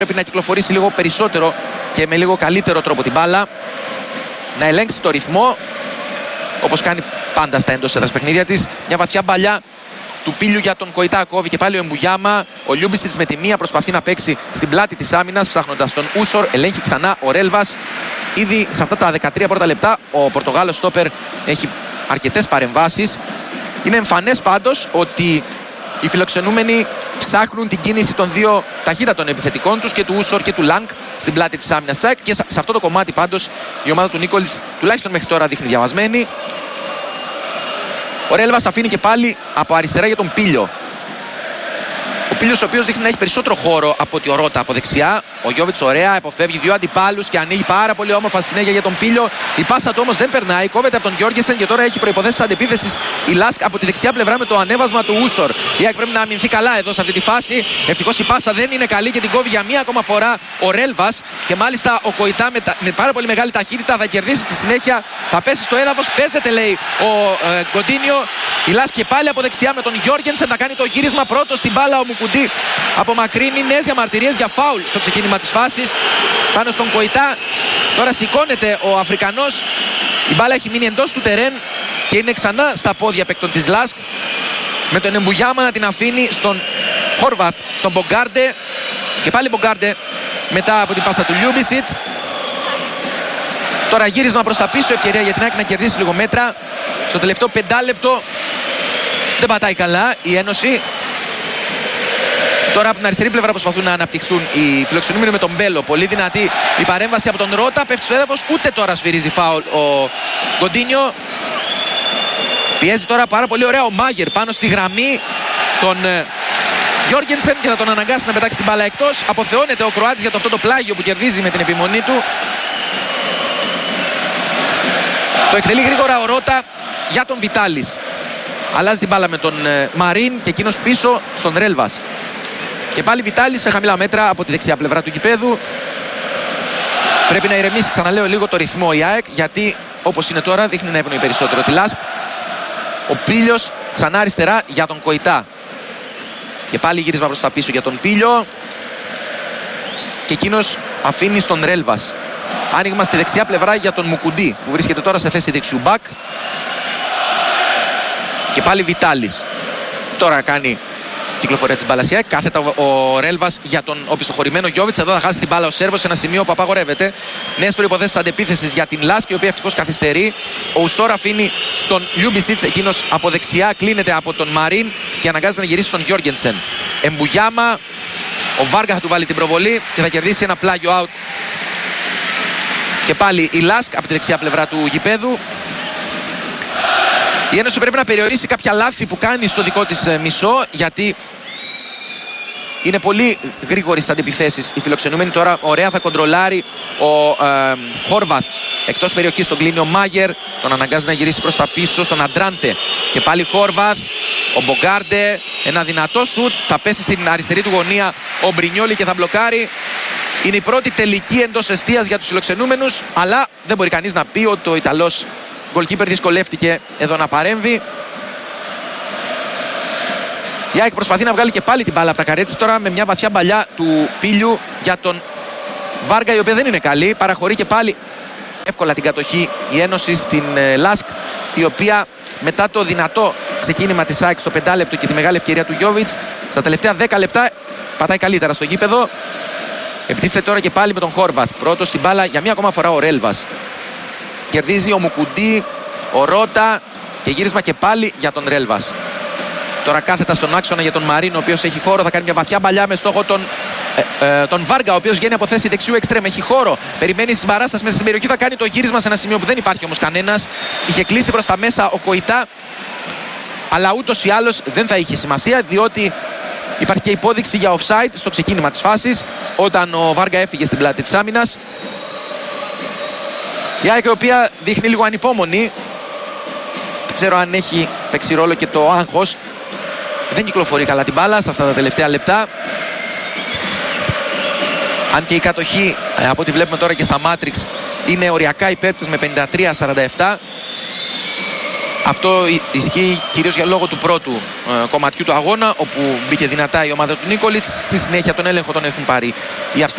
πρέπει να κυκλοφορήσει λίγο περισσότερο και με λίγο καλύτερο τρόπο την μπάλα, να ελέγξει το ρυθμό όπως κάνει πάντα στα εντός έδρας παιχνίδια της. Μια βαθιά μπαλιά του Πίλιου για τον Κοϊτά, κόβει και πάλι ο Εμπουγιάμα. Ο Λιούμπισιτς με τη μία προσπαθεί να παίξει στην πλάτη της άμυνας, ψάχνοντας τον Ούσορ. Ελέγχει ξανά ο Ρέλβας. Ήδη σε αυτά τα 13 πρώτα λεπτά ο Πορτογάλος στόπερ έχει αρκετές παρεμβάσεις. Είναι εμφανές πάντως ότι οι φιλοξενούμενοι ψάχνουν την κίνηση των δύο ταχύτατων επιθετικών τους, και του Ούσορ και του Λάνγκ, στην πλάτη της άμυνας. Και σε αυτό το κομμάτι πάντως η ομάδα του Νίκολιτς τουλάχιστον μέχρι τώρα δείχνει διαβασμένη. Ο Ρέλβας αφήνει και πάλι από αριστερά για τον Πίλιο. Ο Πίλιος, ο οποίος δείχνει να έχει περισσότερο χώρο από ότι ο Ρώτα από δεξιά. Ο Γιώβιτς ωραία, αποφεύγει δύο αντιπάλους και ανοίγει πάρα πολύ όμορφα συνέχεια για τον Πίλιο. Η πάσα του όμως δεν περνάει, κόβεται από τον Γιώργενσεν και τώρα έχει προϋποθέσεις αντεπίθεσης η Λάσκ από τη δεξιά πλευρά με το ανέβασμα του Ούσορ. Η ΑΕΚ πρέπει να αμυνθεί καλά εδώ σε αυτή τη φάση. Ευτυχώς η πάσα δεν είναι καλή και την κόβει για μία ακόμα φορά ο Ρέλβας. Και μάλιστα ο Κοϊτά με πάρα πολύ μεγάλη ταχύτητα θα κερδίσει στη συνέχεια. Θα πέσει στο έδαφος, παίζεται λέει ο Γκοντίνιο. Η Λάσκ και πάλι από δεξιά με τον Γιώργενσεν θα κάνει το γύρισμα πρώτο στην μπάλα. Ο Μουκουντή απομακρύνει, νέες διαμαρτυρίες για φάουλ στο ξεκίνημα της φάσης πάνω στον Κοϊτά. Τώρα σηκώνεται ο Αφρικανός. Η μπάλα έχει μείνει εντός του τερέν και είναι ξανά στα πόδια παίκτων της Λάσκ, με τον Εμπουγιάμα να την αφήνει στον Χόρβαθ, στον Μπογκάρντε. Και πάλι Μπογκάρντε μετά από την πάσα του Λιούμπισιτς. Τώρα γύρισμα προς τα πίσω, ευκαιρία για την ΑΕΚ να κερδίσει λίγο μέτρα. Στο τελευταίο πεντάλεπτο δεν πατάει καλά η Ένωση. Τώρα από την αριστερή πλευρά προσπαθούν να αναπτυχθούν οι φιλοξενούμενοι με τον Μπέλο. Πολύ δυνατή η παρέμβαση από τον Ρώτα. Πέφτει στο έδαφος. Ούτε τώρα σφυρίζει φάουλ ο Γκοντίνιο. Πιέζει τώρα πάρα πολύ ωραία ο Μάγερ πάνω στη γραμμή τον Γιώργενσεν και θα τον αναγκάσει να πετάξει την μπάλα εκτός. Αποθεώνεται ο Κροάτης για αυτό το πλάγιο που κερδίζει με την επιμονή του. Το εκτελεί γρήγορα ο Ρώτα για τον Βιτάλης. Αλλάζει την μπάλα με τον Μαρίν και εκείνος πίσω στον Ρέλβας. Και πάλι Βιτάλης σε χαμηλά μέτρα από τη δεξιά πλευρά του γηπέδου. Πρέπει να ηρεμήσει, ξαναλέω, λίγο το ρυθμό η ΑΕΚ, γιατί όπως είναι τώρα δείχνει να ευνοεί περισσότερο τη Λάσκ. Ο Πίλιος ξανά αριστερά για τον Κοϊτά. Και πάλι γύρισμα προς τα πίσω για τον Πίλιο. Και εκείνος αφήνει στον Ρέλβας. Άνοιγμα στη δεξιά πλευρά για τον Μουκουντή, που βρίσκεται τώρα σε θέση δεξιού μπακ. Και πάλι Βιτάλης. Τώρα κάνει κυκλοφορία της μπάλας. Κάθετα ο Ρέλβας για τον οπισθοχωρημένο Γιώβιτς. Εδώ θα χάσει την μπάλα ο Σέρβος σε ένα σημείο που απαγορεύεται. Νέες προϋποθέσεις αντεπίθεσης για την Λάσκ, η οποία ευτυχώς καθυστερεί. Ο Ουσόρ αφήνει στον Λιούμπισιτς. Εκείνος από δεξιά κλείνεται από τον Μαρίν και αναγκάζεται να γυρίσει στον Γιώργενσεν. Εμπουγιάμα. Ο Βάργα θα του βάλει την προβολή και θα κερδίσει ένα πλάγιο out. Και πάλι η Λάσκ από τη δεξιά πλευρά του γηπέδου. Η Ένωση πρέπει να περιορίσει κάποια λάθη που κάνει στο δικό της μισό, γιατί είναι πολύ γρήγοροι στις αντιπιθέσεις. Οι φιλοξενούμενοι τώρα ωραία θα κοντρολάρει ο Χόρβαθ. Εκτός περιοχής τον κλείνει ο Μάγερ, τον αναγκάζει να γυρίσει προς τα πίσω στον Αντράντε. Και πάλι Χόρβαθ, ο Μπογκάρντε, ένα δυνατό σουτ, θα πέσει στην αριστερή του γωνία ο Μπρινιόλι και θα μπλοκάρει. Είναι η πρώτη τελική εντός εστίας για τους φιλοξενούμενους, αλλά δεν μπορεί κανείς να πει ότι ο Ιταλός γκολκίπερ δυσκολεύτηκε εδώ να παρέμβει. Η ΑΕΚ προσπαθεί να βγάλει και πάλι την μπάλα από τα καρέ της τώρα με μια βαθιά μπαλιά του Πίλιου για τον Βάργα, η οποία δεν είναι καλή. Παραχωρεί και πάλι εύκολα την κατοχή η Ένωση στην Λάσκ, η οποία μετά το δυνατό ξεκίνημα της ΑΕΚ στο πεντάλεπτο και τη μεγάλη ευκαιρία του Γιώβιτς, στα τελευταία 10 λεπτά πατάει καλύτερα στο γήπεδο. Επιτίθεται τώρα και πάλι με τον Χόρβαθ. Πρώτος στην μπάλα για μία ακόμα φορά ο Ρέλβας. Κερδίζει ο Μουκουντή, ο Ρώτα και γύρισμα και πάλι για τον Ρέλβας. Τώρα κάθετα στον άξονα για τον Μαρίν, ο οποίος έχει χώρο. Θα κάνει μια βαθιά μπαλιά με στόχο τον Βάργα, ο οποίος βγαίνει από θέση δεξιού εξτρέμ. Έχει χώρο. Περιμένει συμπαράσταση μέσα στην περιοχή. Θα κάνει το γύρισμα σε ένα σημείο που δεν υπάρχει όμως κανένας. Είχε κλείσει προς τα μέσα ο Κοϊτά. Αλλά ούτως ή άλλως δεν θα είχε σημασία, διότι υπάρχει και υπόδειξη για offside στο ξεκίνημα της φάσης, όταν ο Βάργα έφυγε στην πλάτη της άμυνας. Η ΑΕΚ, η οποία δείχνει λίγο ανυπόμονη. Δεν ξέρω αν έχει παίξει ρόλο και το άγχος. Δεν κυκλοφορεί καλά την μπάλα σε αυτά τα τελευταία λεπτά. Αν και η κατοχή, από ό,τι βλέπουμε τώρα και στα Matrix, είναι οριακά υπέρ της με 53-47. Αυτό ισχύει κυρίως για λόγω του πρώτου κομματιού του αγώνα, όπου μπήκε δυνατά η ομάδα του Νίκολιτς. Στη συνέχεια τον έλεγχο τον έχουν πάρει οι Αυστριακοί.